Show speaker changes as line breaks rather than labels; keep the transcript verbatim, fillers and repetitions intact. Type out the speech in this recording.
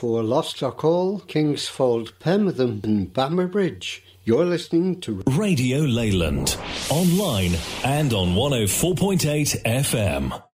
for Lostockall, Kingsfold, Penwitham and Bamberbridge. You're listening to
Radio Leyland, online and on one oh four point eight F M.